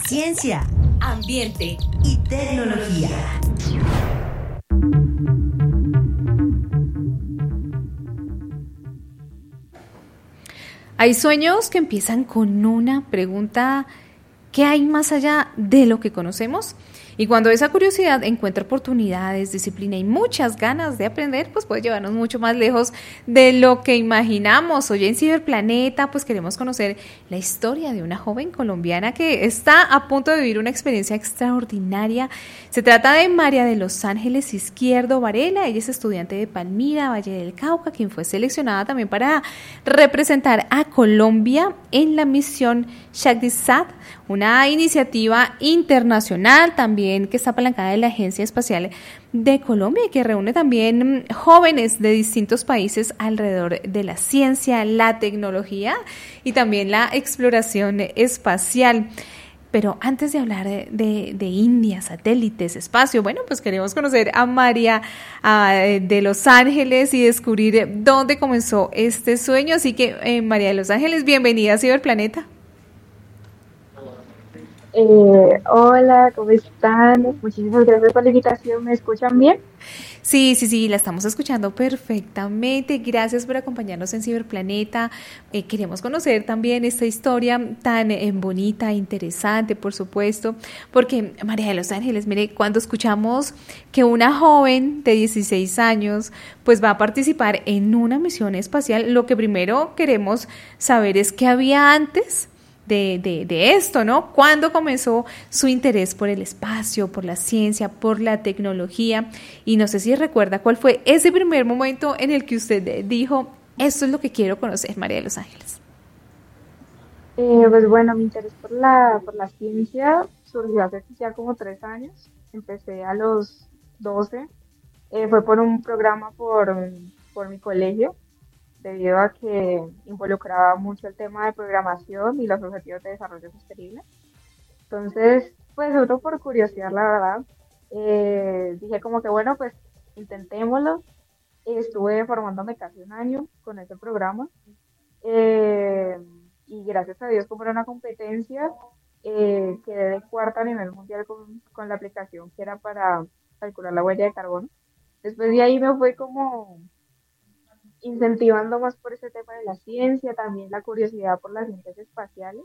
ciencia, ambiente y tecnología. Hay sueños que empiezan con una pregunta: ¿qué hay más allá de lo que conocemos? Y cuando esa curiosidad encuentra oportunidades, disciplina y muchas ganas de aprender, pues puede llevarnos mucho más lejos de lo que imaginamos. Hoy en Ciberplaneta, pues queremos conocer la historia de una joven colombiana que está a punto de vivir una experiencia extraordinaria. Se trata de María de los Ángeles Izquierdo Varela. Ella es estudiante de Palmira, Valle del Cauca, quien fue seleccionada también para representar a Colombia en la misión SHACDISAT, una iniciativa internacional también que está apalancada de la Agencia Espacial de Colombia y que reúne también jóvenes de distintos países alrededor de la ciencia, la tecnología y también la exploración espacial. Pero antes de hablar de India, satélites, espacio, bueno, pues queremos conocer a María de Los Ángeles y descubrir dónde comenzó este sueño. Así que, María de Los Ángeles, bienvenida a Ciberplaneta. Hola, ¿cómo están? Muchísimas gracias por la invitación. ¿Me escuchan bien? Sí, la estamos escuchando perfectamente. Gracias por acompañarnos en Ciberplaneta. Queremos conocer también esta historia tan bonita, interesante, por supuesto, porque María de Los Ángeles, mire, cuando escuchamos que una joven de 16 años pues va a participar en una misión espacial, lo que primero queremos saber es qué había antes de esto, ¿no? ¿Cuándo comenzó su interés por el espacio, por la ciencia, por la tecnología? Y no sé si recuerda cuál fue ese primer momento en el que usted dijo: esto es lo que quiero conocer, María de Los Ángeles. Pues bueno, mi interés por la ciencia surgió hace ya como 3 años. Empecé a los 12. Fue por un programa por mi colegio, debido a que involucraba mucho el tema de programación y los objetivos de desarrollo sostenible. Entonces, pues uno por curiosidad, la verdad, dije como que bueno, pues intentémoslo. Estuve formándome casi un año con ese programa, eh, y gracias a Dios, como era una competencia, quedé de cuarta a nivel mundial con la aplicación que era para calcular la huella de carbono. Después de ahí me fue como incentivando más por ese tema de la ciencia, también la curiosidad por las ciencias espaciales.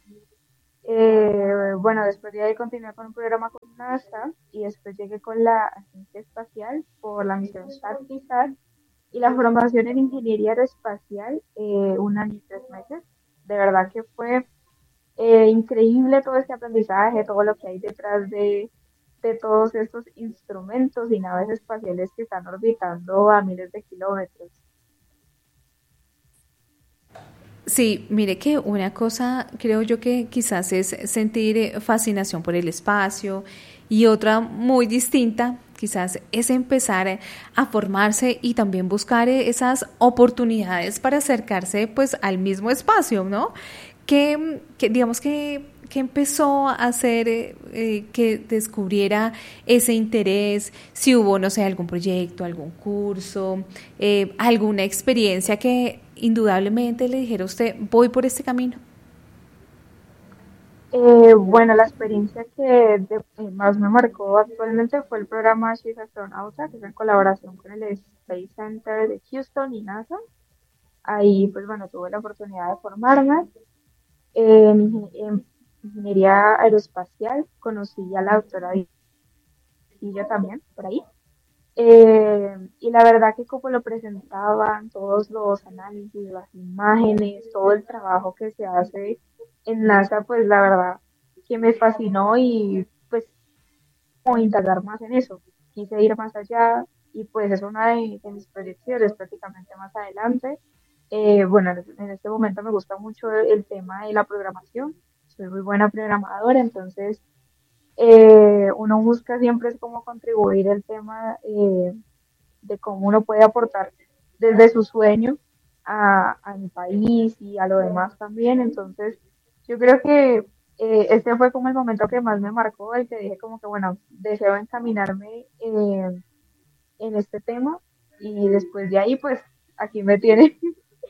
Bueno, después de ahí continué con un programa con NASA y después llegué con la Agencia Espacial por la misión SAT-ISAT y la formación en Ingeniería Aeroespacial, 1 año y 3 meses. De verdad que fue increíble todo este aprendizaje, todo lo que hay detrás de todos estos instrumentos y naves espaciales que están orbitando a miles de kilómetros. Sí, mire que una cosa creo yo que quizás es sentir fascinación por el espacio, y otra muy distinta quizás es empezar a formarse y también buscar esas oportunidades para acercarse pues al mismo espacio, ¿no? Que digamos que empezó a hacer que descubriera ese interés, si hubo, no sé, algún proyecto, algún curso, alguna experiencia que indudablemente le dijera a usted: voy por este camino. Bueno, la experiencia más me marcó actualmente fue el programa She's Astronauta, que es en colaboración con el Space Center de Houston y NASA. Ahí, pues bueno, tuve la oportunidad de formarme en ingeniería aeroespacial. Conocí a la doctora Villa también, por ahí. Y la verdad que como lo presentaban, todos los análisis, las imágenes, todo el trabajo que se hace en NASA, pues la verdad que me fascinó y pues como indagar más en eso. Quise ir más allá y pues es una de mis proyecciones prácticamente más adelante. Bueno, en este momento me gusta mucho el tema de la programación. Soy muy buena programadora, entonces uno busca siempre es cómo contribuir el tema, de cómo uno puede aportar desde su sueño a mi país y a lo demás también. Entonces, yo creo que este fue como el momento que más me marcó, el que dije como que, bueno, deseo encaminarme en este tema y después de ahí, pues, aquí me tiene.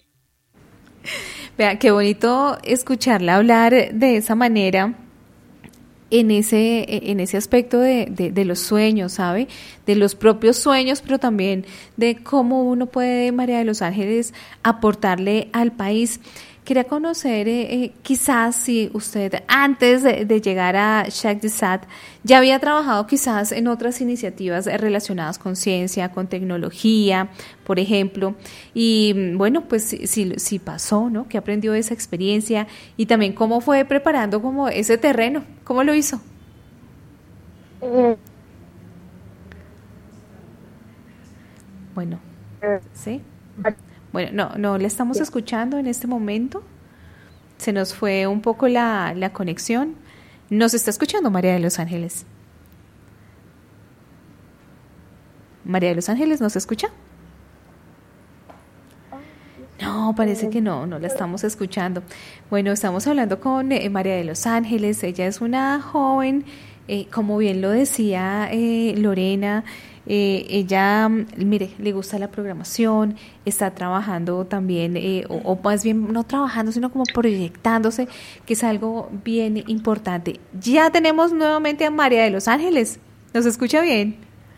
Vea, qué bonito escucharla hablar de esa manera, en ese aspecto de los sueños, ¿sabe? De los propios sueños, pero también de cómo uno puede, María de los Ángeles, aportarle al país. Quería conocer, quizás si usted antes de llegar a Shakti-Sat ya había trabajado quizás en otras iniciativas relacionadas con ciencia, con tecnología, por ejemplo, y bueno, pues si pasó, ¿no? ¿Qué aprendió de esa experiencia? Y también cómo fue preparando como ese terreno, ¿cómo lo hizo? Eh, Bueno, eh, ¿sí? Bueno, no le estamos escuchando en este momento. Se nos fue un poco la conexión. ¿Nos está escuchando María de los Ángeles? María de los Ángeles, ¿nos escucha? No, parece que no la estamos escuchando. Bueno, estamos hablando con María de los Ángeles. Ella es una joven, como bien lo decía Lorena. Ella, mire, le gusta la programación, está trabajando también, o más bien no trabajando, sino como proyectándose, que es algo bien importante. Ya tenemos nuevamente a María de los Ángeles. ¿Nos escucha bien?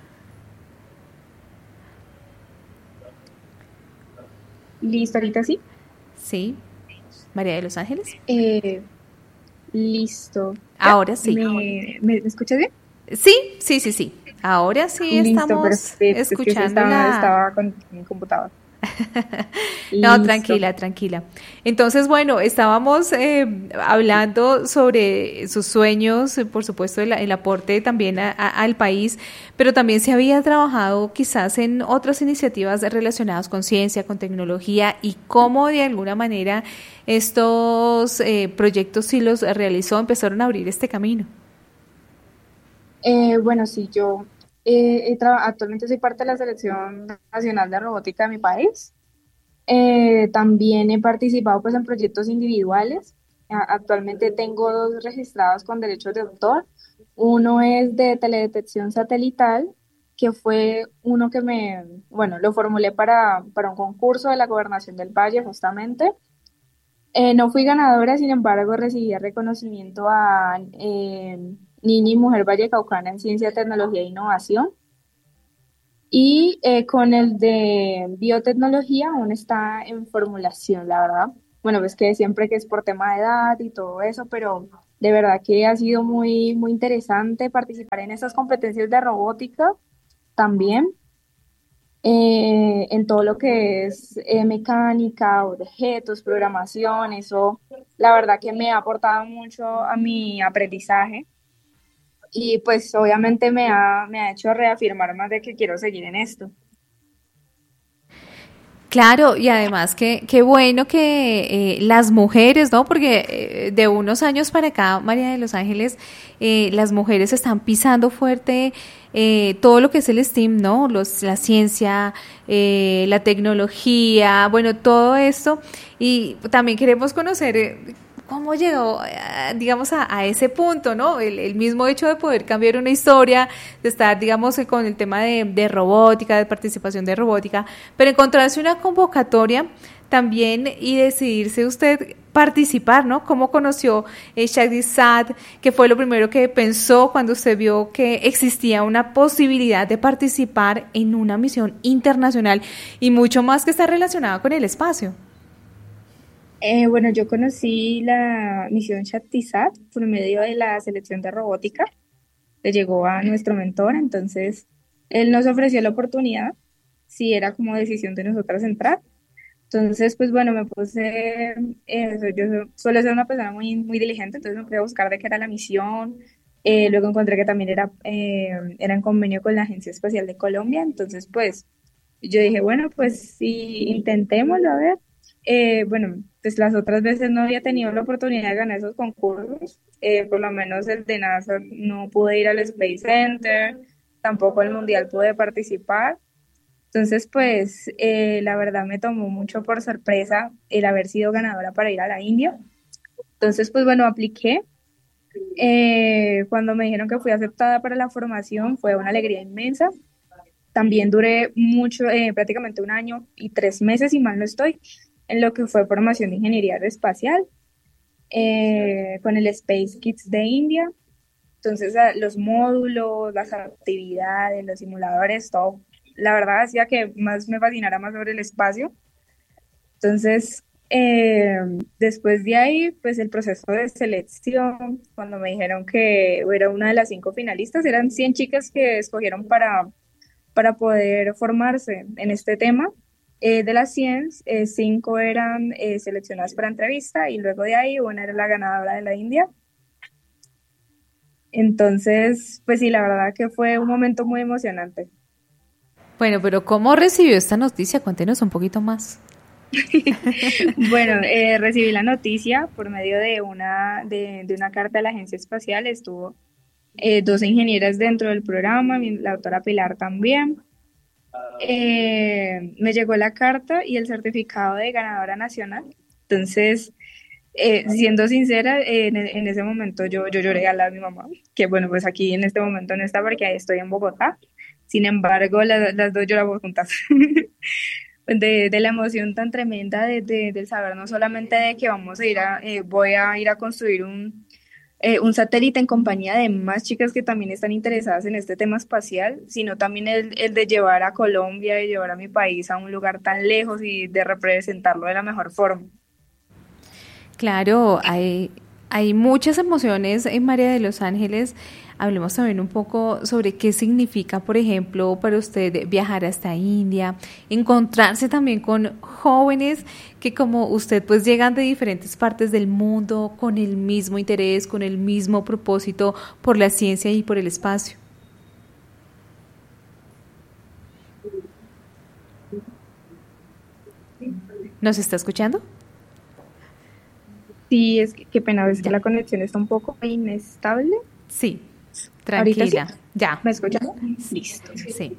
Listo, ahorita sí. Sí, María de los Ángeles. Eh, Listo. ¿Ya? Ahora sí. ¿Me escuchas bien? Sí. Ahora sí Listo, estamos perfecto. Es que escuchando estaba con mi computador. No, Listo. tranquila. Entonces, bueno, estábamos hablando sobre sus sueños, por supuesto, el aporte también al país, pero también se había trabajado quizás en otras iniciativas relacionadas con ciencia, con tecnología y cómo de alguna manera estos proyectos sí los realizó, empezaron a abrir este camino. Bueno, sí, yo actualmente soy parte de la Selección Nacional de Robótica de mi país. También he participado pues en proyectos individuales. Actualmente tengo dos registrados con derechos de autor. Uno es de teledetección satelital, que fue uno que bueno, lo formulé para un concurso de la Gobernación del Valle justamente. No fui ganadora, sin embargo, recibí el reconocimiento a Niña y Mujer Vallecaucana en Ciencia, Tecnología e Innovación. Y con el de biotecnología aún está en formulación, la verdad. Bueno, pues que siempre que es por tema de edad y todo eso, pero de verdad que ha sido muy interesante participar en esas competencias de robótica también, en todo lo que es mecánica, objetos, programación, eso, la verdad que me ha aportado mucho a mi aprendizaje y pues obviamente me ha hecho reafirmar más de que quiero seguir en esto. Claro, y además que qué bueno que las mujeres, ¿no? Porque de unos años para acá, María de los Ángeles, las mujeres están pisando fuerte todo lo que es el STEAM, ¿no? La ciencia, la tecnología, bueno, todo esto. Y también queremos conocer cómo llegó, digamos, a ese punto, ¿no? El mismo hecho de poder cambiar una historia, de estar, digamos, con el tema de robótica, de participación de robótica, pero encontrarse una convocatoria también y decidirse usted participar, ¿no? ¿Cómo conoció Shakti-Sat? ¿Qué fue lo primero que pensó cuando usted vio que existía una posibilidad de participar en una misión internacional y mucho más que está relacionada con el espacio? Bueno, yo conocí la misión Shat-TISAT por medio de la selección de robótica. Le llegó a nuestro mentor, entonces él nos ofreció la oportunidad, si era como decisión de nosotras entrar. Entonces, pues bueno, me puse, yo suelo ser una persona muy diligente, entonces me puse a buscar de qué era la misión. Luego encontré que también era en convenio con la Agencia Espacial de Colombia, entonces pues yo dije, bueno, pues sí, intentémoslo a ver. Bueno, pues las otras veces no había tenido la oportunidad de ganar esos concursos, por lo menos el de NASA no pude ir al Space Center, tampoco el Mundial pude participar. Entonces, pues la verdad me tomó mucho por sorpresa el haber sido ganadora para ir a la India. Entonces, pues bueno, apliqué. Cuando me dijeron que fui aceptada para la formación fue una alegría inmensa. También duré mucho, prácticamente un año y 3 meses, si mal no estoy, en lo que fue formación de ingeniería aeroespacial con el Space Kids de India. Entonces, los módulos, las actividades, los simuladores, todo, la verdad hacía que más me fascinara más sobre el espacio. Entonces, después de ahí, pues el proceso de selección, cuando me dijeron que era una de las 5 finalistas, eran 100 chicas que escogieron para poder formarse en este tema. De las 100, 5 eran seleccionadas para entrevista y luego de ahí una era la ganadora de la India. Entonces, pues sí, la verdad que fue un momento muy emocionante. Bueno, pero ¿cómo recibió esta noticia? Cuéntenos un poquito más. Bueno, recibí la noticia por medio de una carta de la Agencia Espacial. Estuvo 2 ingenieras dentro del programa, la doctora Pilar también. Me llegó la carta y el certificado de ganadora nacional. Entonces, siendo sincera, en ese momento yo lloré al lado de mi mamá, que bueno, pues aquí en este momento no está porque estoy en Bogotá. Sin embargo, las dos lloramos juntas. De la emoción tan tremenda del saber no solamente de que voy a ir a construir un satélite en compañía de más chicas que también están interesadas en este tema espacial, sino también el de llevar a Colombia y llevar a mi país a un lugar tan lejos y de representarlo de la mejor forma. Claro, hay muchas emociones en María de los Ángeles. Hablemos también un poco sobre qué significa, por ejemplo, para usted viajar hasta India, encontrarse también con jóvenes que como usted pues llegan de diferentes partes del mundo con el mismo interés, con el mismo propósito por la ciencia y por el espacio. ¿Nos está escuchando? Sí, es que qué pena, es que Ya. la conexión está un poco inestable. Sí, Ahorita sí, tranquila. Ya. ¿me escuchas? Listo. Sí.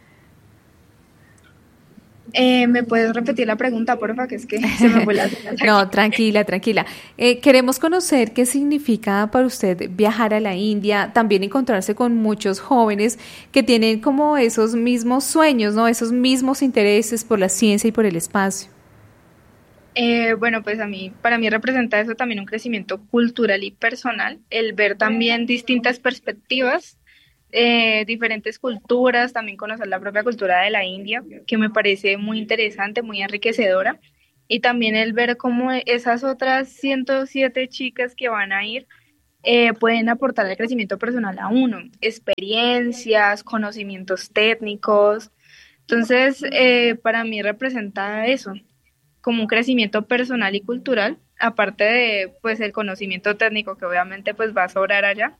¿Me puedes repetir la pregunta, porfa? Que es que se me fue la señal. No, tranquila, tranquila. Queremos conocer qué significa para usted viajar a la India, también encontrarse con muchos jóvenes que tienen como esos mismos sueños, ¿no? Esos mismos intereses por la ciencia y por el espacio. Bueno, pues para mí representa eso también un crecimiento cultural y personal, el ver también distintas perspectivas, diferentes culturas, también conocer la propia cultura de la India, que me parece muy interesante, muy enriquecedora, y también el ver cómo esas otras 107 chicas que van a ir pueden aportar al crecimiento personal a uno, experiencias, conocimientos técnicos. Entonces, para mí representa eso como un crecimiento personal y cultural, aparte de pues el conocimiento técnico que obviamente pues va a sobrar allá.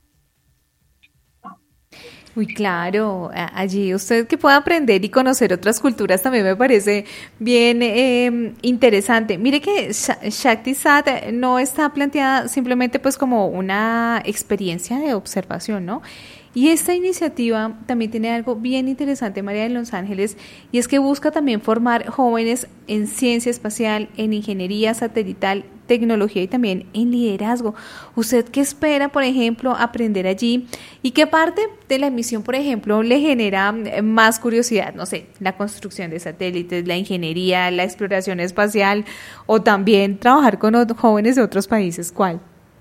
Uy, claro, allí usted que pueda aprender y conocer otras culturas también me parece bien interesante. Mire que Shakti Sat no está planteada simplemente pues como una experiencia de observación, ¿no? Y esta iniciativa también tiene algo bien interesante, María de los Ángeles, y es que busca también formar jóvenes en ciencia espacial, en ingeniería satelital, tecnología y también en liderazgo. ¿Usted qué espera, por ejemplo, aprender allí? ¿Y qué parte de la misión, por ejemplo, le genera más curiosidad? No sé, la construcción de satélites, la ingeniería, la exploración espacial o también trabajar con jóvenes de otros países. ¿Cuál?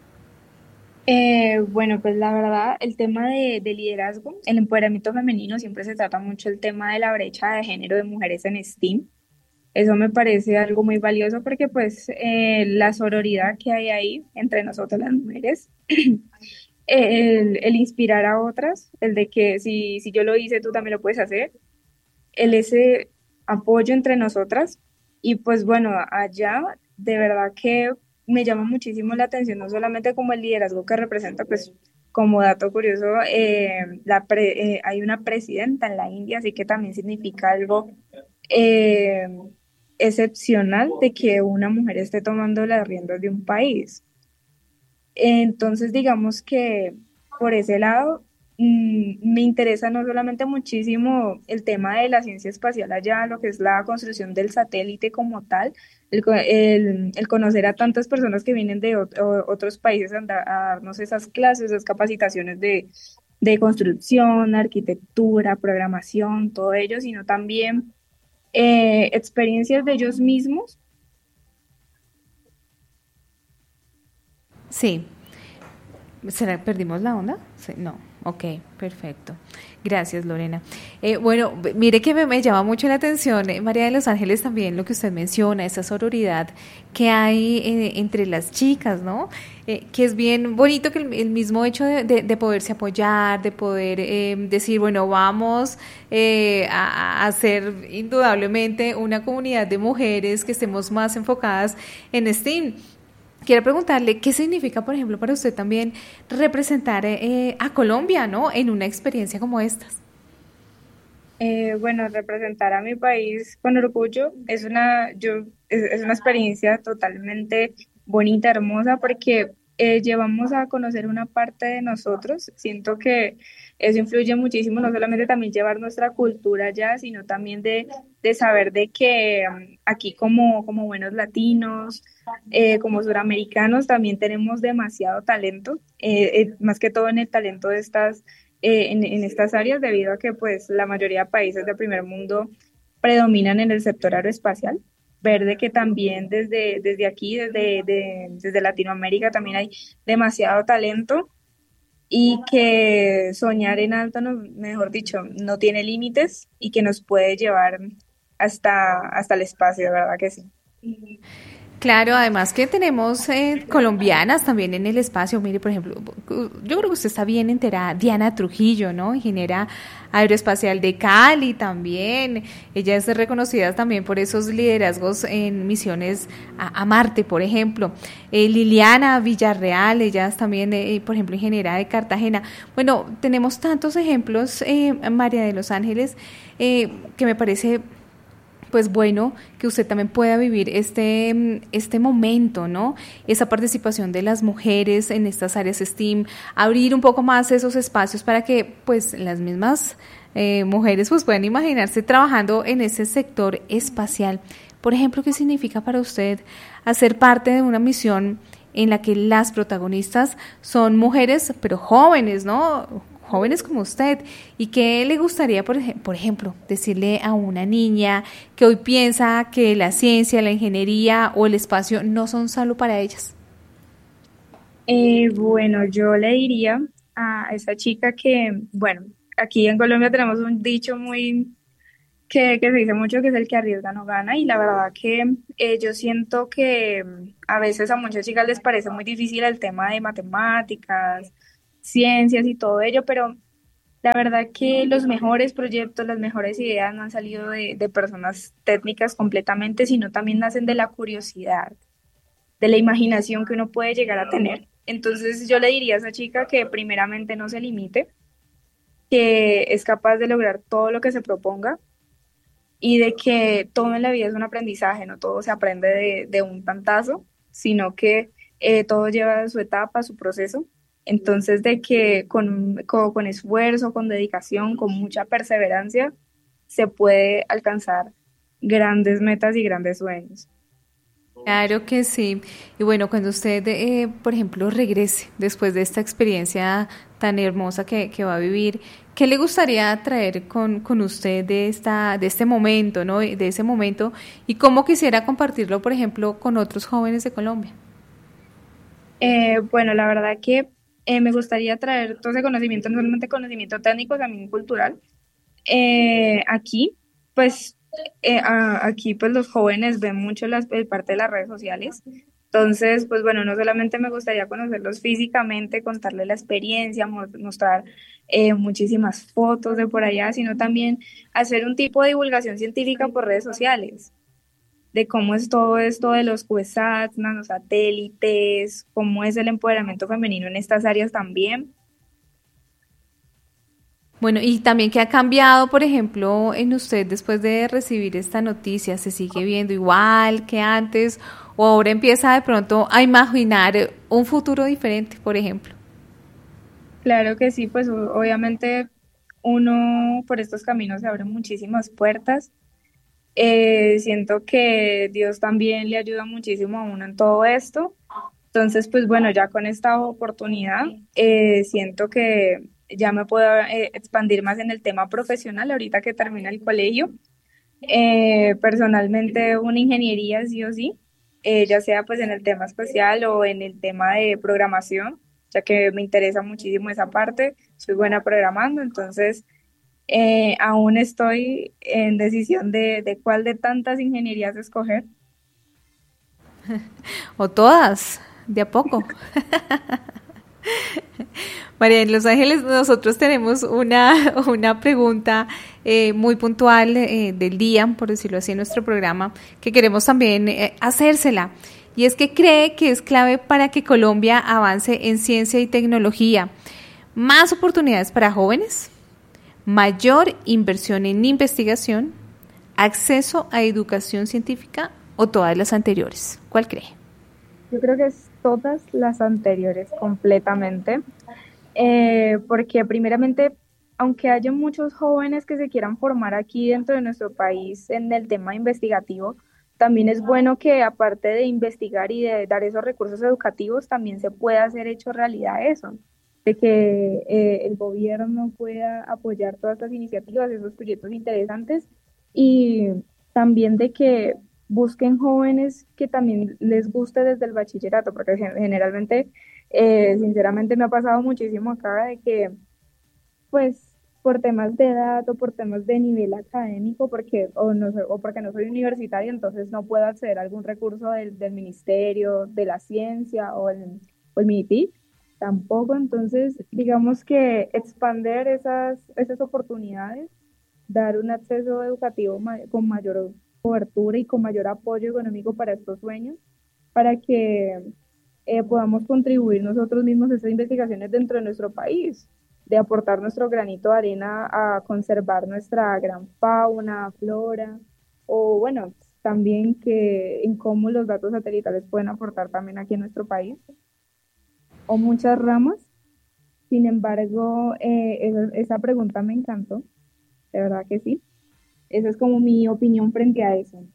Bueno, pues la verdad, el tema de liderazgo, el empoderamiento femenino, siempre se trata mucho el tema de la brecha de género de mujeres en STEAM. Eso me parece algo muy valioso porque pues la sororidad que hay ahí entre nosotras las mujeres, el inspirar a otras, el de que si yo lo hice, tú también lo puedes hacer, el ese apoyo entre nosotras y pues bueno, allá de verdad que me llama muchísimo la atención, no solamente como el liderazgo que representa, pues como dato curioso, hay una presidenta en la India, así que también significa algo eh, excepcional de que una mujer esté tomando las riendas de un país. Entonces, digamos que por ese lado, me interesa no solamente muchísimo el tema de la ciencia espacial allá, lo que es la construcción del satélite como tal, el conocer a tantas personas que vienen de otros países a darnos esas clases, esas capacitaciones de construcción, arquitectura, programación, todo ello, sino también experiencias de ellos mismos. Sí. ¿Perdimos la onda? Sí, no, ok, perfecto. Gracias, Lorena. Bueno, mire que me llama mucho la atención, María de los Ángeles, también lo que usted menciona, esa sororidad que hay entre las chicas, ¿no? Que es bien bonito que el mismo hecho de poderse apoyar, de poder decir, bueno, vamos a hacer indudablemente una comunidad de mujeres que estemos más enfocadas en STEAM. Quiero preguntarle qué significa, por ejemplo, para usted también representar a Colombia, ¿no? En una experiencia como estas. Bueno, representar a mi país con orgullo es una experiencia totalmente bonita, hermosa, porque llevamos a conocer una parte de nosotros. Siento que eso influye muchísimo, no solamente también llevar nuestra cultura allá, sino también de saber de que aquí como buenos latinos, como suramericanos, también tenemos demasiado talento, más que todo en el talento de en estas áreas, debido a que pues la mayoría de países del primer mundo predominan en el sector aeroespacial. Ver de que también desde aquí, desde Latinoamérica, también hay demasiado talento y que soñar en alto, mejor dicho, no tiene límites y que nos puede llevar hasta el espacio, de verdad que sí. Claro, además que tenemos colombianas también en el espacio. Mire, por ejemplo, yo creo que usted está bien enterada, Diana Trujillo, ¿no? Ingeniera aeroespacial de Cali también. Ella es reconocida también por esos liderazgos en misiones a Marte, por ejemplo. Liliana Villarreal, ella es también, por ejemplo, ingeniera de Cartagena. Bueno, tenemos tantos ejemplos, María de los Ángeles, que me parece pues bueno, que usted también pueda vivir este momento, ¿no? Esa participación de las mujeres en estas áreas STEAM, abrir un poco más esos espacios para que pues las mismas mujeres pues puedan imaginarse trabajando en ese sector espacial. Por ejemplo, ¿qué significa para usted hacer parte de una misión en la que las protagonistas son mujeres, pero jóvenes, ¿no? Jóvenes como usted, y qué le gustaría, por ejemplo, decirle a una niña que hoy piensa que la ciencia, la ingeniería o el espacio no son solo para ellas? Bueno, yo le diría a esa chica que, bueno, aquí en Colombia tenemos un dicho que se dice mucho, que es el que arriesga no gana, y la verdad que yo siento que a veces a muchas chicas les parece muy difícil el tema de matemáticas, ciencias y todo ello, pero la verdad que los mejores proyectos, las mejores ideas no han salido de personas técnicas completamente, sino también nacen de la curiosidad, de la imaginación que uno puede llegar a tener. Entonces yo le diría a esa chica que primeramente no se limite, que es capaz de lograr todo lo que se proponga y de que todo en la vida es un aprendizaje, no todo se aprende de un pantazo, sino que todo lleva su etapa, su proceso. Entonces, de que con esfuerzo, con dedicación, con mucha perseverancia, se puede alcanzar grandes metas y grandes sueños. Claro que sí. Y bueno, cuando usted, por ejemplo, regrese después de esta experiencia tan hermosa que va a vivir, ¿qué le gustaría traer con usted de este momento, ¿no? De ese momento, y cómo quisiera compartirlo, por ejemplo, con otros jóvenes de Colombia? Bueno, la verdad que me gustaría traer todo ese conocimiento, no solamente conocimiento técnico, también cultural. Aquí, pues, aquí pues los jóvenes ven mucho parte de las redes sociales. Entonces, pues bueno, no solamente me gustaría conocerlos físicamente, contarles la experiencia, mostrar muchísimas fotos de por allá, sino también hacer un tipo de divulgación científica por redes sociales, de cómo es todo esto de los CubeSats, nanosatélites, cómo es el empoderamiento femenino en estas áreas también. Bueno, y también qué ha cambiado, por ejemplo, en usted después de recibir esta noticia. ¿Se sigue viendo igual que antes o ahora empieza de pronto a imaginar un futuro diferente, por ejemplo? Claro que sí, pues obviamente uno por estos caminos se abren muchísimas puertas. Siento que Dios también le ayuda muchísimo a uno en todo esto. Entonces, pues bueno, ya con esta oportunidad, siento que ya me puedo expandir más en el tema profesional ahorita que termina el colegio. Personalmente, una ingeniería sí o sí, ya sea pues en el tema espacial o en el tema de programación, ya que me interesa muchísimo esa parte, soy buena programando, entonces aún estoy en decisión de cuál de tantas ingenierías escoger. O todas, de a poco. María, en Los Ángeles nosotros tenemos una pregunta muy puntual del día, por decirlo así, en nuestro programa, que queremos también hacérsela. Y es que cree que es clave para que Colombia avance en ciencia y tecnología. Más oportunidades para jóvenes, mayor inversión en investigación, acceso a educación científica o todas las anteriores. ¿Cuál cree? Yo creo que es todas las anteriores completamente, porque primeramente, aunque haya muchos jóvenes que se quieran formar aquí dentro de nuestro país en el tema investigativo, también es bueno que aparte de investigar y de dar esos recursos educativos, también se pueda hacer hecho realidad eso, de que el gobierno pueda apoyar todas estas iniciativas, esos proyectos interesantes, y también de que busquen jóvenes que también les guste desde el bachillerato, porque generalmente, sinceramente me ha pasado muchísimo acá de que, pues, por temas de edad o por temas de nivel académico, porque o porque no soy universitaria, entonces no puedo acceder a algún recurso del Ministerio de la Ciencia o el MINIPID, tampoco. Entonces, digamos que expander esas oportunidades, dar un acceso educativo con mayor cobertura y con mayor apoyo económico para estos sueños, para que podamos contribuir nosotros mismos a esas investigaciones dentro de nuestro país, de aportar nuestro granito de arena a conservar nuestra gran fauna, flora, o bueno, también que en cómo los datos satelitales pueden aportar también aquí en nuestro país, o muchas ramas. Sin embargo, esa pregunta me encantó, de verdad que sí. Esa es como mi opinión frente a eso.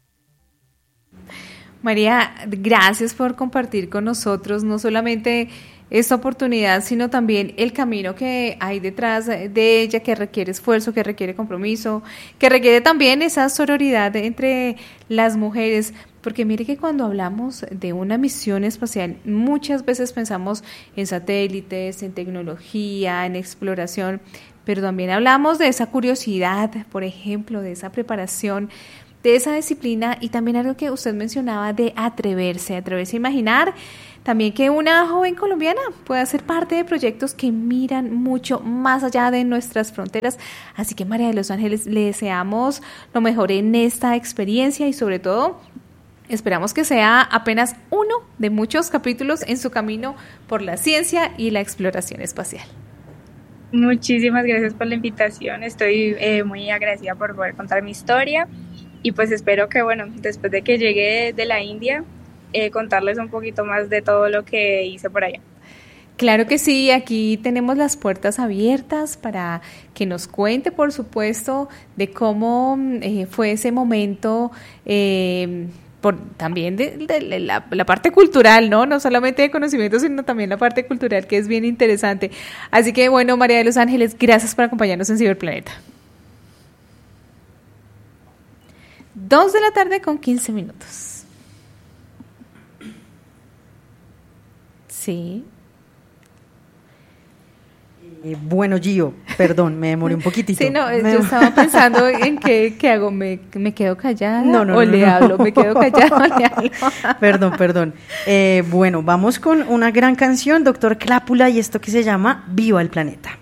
María, gracias por compartir con nosotros no solamente esta oportunidad, sino también el camino que hay detrás de ella, que requiere esfuerzo, que requiere compromiso, que requiere también esa sororidad entre las mujeres, porque mire que cuando hablamos de una misión espacial, muchas veces pensamos en satélites, en tecnología, en exploración, pero también hablamos de esa curiosidad, por ejemplo, de esa preparación, de esa disciplina y también algo que usted mencionaba de atreverse a imaginar también que una joven colombiana pueda ser parte de proyectos que miran mucho más allá de nuestras fronteras. Así que María de Los Ángeles, le deseamos lo mejor en esta experiencia y sobre todo esperamos que sea apenas uno de muchos capítulos en su camino por la ciencia y la exploración espacial. Muchísimas gracias por la invitación, estoy muy agradecida por poder contar mi historia y pues espero que, bueno, después de que llegue de la India, contarles un poquito más de todo lo que hice por allá. Claro que sí, aquí tenemos las puertas abiertas para que nos cuente, por supuesto, de cómo fue ese momento, también de la parte cultural, ¿no? No solamente de conocimiento, sino también la parte cultural, que es bien interesante. Así que, bueno, María de Los Ángeles, gracias por acompañarnos en Ciberplaneta. 2:15 p.m. Sí. Bueno, Gio, perdón, me demoré un poquitito. Sí, no, yo estaba pensando en qué hago, ¿me quedo callada? No, le hablo, me quedo callada o le hablo. Perdón. Bueno, vamos con una gran canción, Doctor Clápula, y esto que se llama Viva el Planeta.